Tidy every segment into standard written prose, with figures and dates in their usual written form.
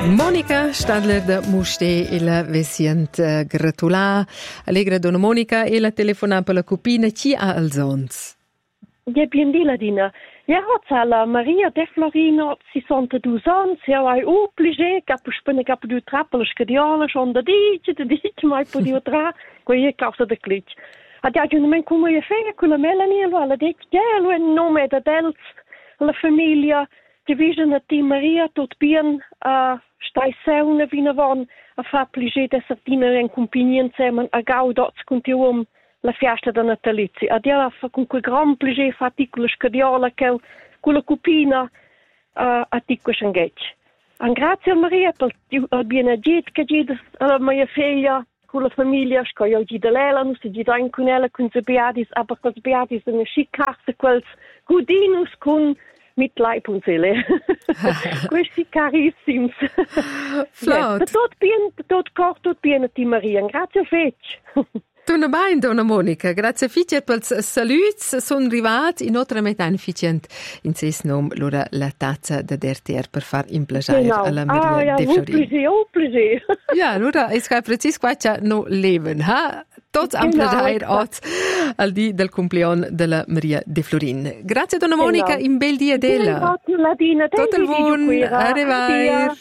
Monica Stadler da Muste e la Vesient gratulà. Allegra donna Monica e la telefona per la copina chi ha al zons. Ja, biendila dina. Ja, hat la Maria de Florino 62 ans, ja ai obligé capuspene capu du trappel scadiola schon da dice mai po di otra, quei causa de clic. Ad ja un men come e feia con la Melanie lo alla de gelo en nome da dels la famiglia division di Maria tot bien stai seuna vinavon a fa pligé de sartina en compagnia semen a gaudots continuum la festa da natalizia. Adia fa con quel gran piacere fatti con la scadiola che con la cupina a ticco scengec. Grazie a Maria per il benedetto che gida la mia figlia con la famiglia, che io gida lela, non si gida in con ella con le beatis, aber con le beatis in schickarte quels gudinus con mit Leib und Seele. Questi carissimi. Flot. Tot cor, tot bien a Maria. Grazie a fetch. Donna Bain, donna Monica, grazie ficet pels saluts, son arrivati in otra metà inficient in ses nom l'ora la tazza da dertier per far implagiare alla Maria de Florin. Oh, plaisir. Ja, allora è precis qua c'è no leven, ha? Tots amplagiare ot al di del compleanno della Maria de Florin. Grazie donna Monica, in bel dia della. Tot il buon, arrivare.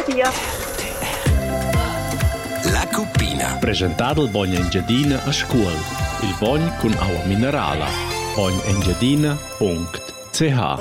La Cupina. Presentato il Bogna Engiadina a scuola. Il Bogna con acqua minerale. bognaengiadina.ch